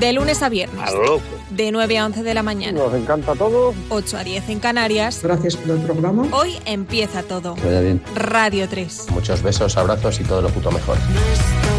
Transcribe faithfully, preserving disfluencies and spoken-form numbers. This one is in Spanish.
De lunes a viernes. A lo loco. De nueve a once de la mañana. Nos encanta todo. ocho a diez en Canarias. Gracias por el programa. Hoy empieza todo. Que vaya bien. Radio tres. Muchos besos, abrazos y todo lo puto mejor.